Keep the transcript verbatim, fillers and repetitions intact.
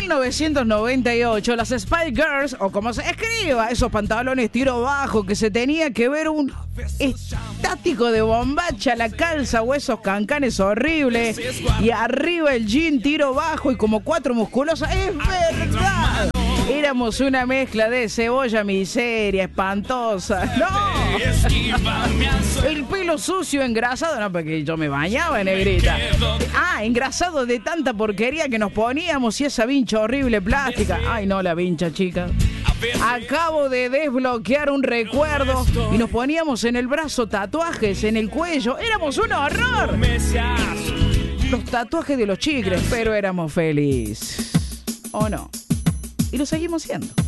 mil novecientos noventa y ocho, las Spice Girls, o como se escriba, esos pantalones tiro bajo que se tenía que ver un estático de bombacha, la calza o esos cancanes horribles, y arriba el jean tiro bajo y como cuatro musculosas. Es verdad. Éramos una mezcla de cebolla miseria, espantosa. ¡No! El pelo sucio, engrasado. No, porque yo me bañaba, negrita. Ah, engrasado de tanta porquería que nos poníamos y esa vincha horrible plástica. Ay, no, la vincha, chica. Acabo de desbloquear un recuerdo y nos poníamos en el brazo tatuajes, en el cuello. Éramos un horror. Los tatuajes de los chicles, pero éramos felices. ¿O no? Y lo seguimos siendo.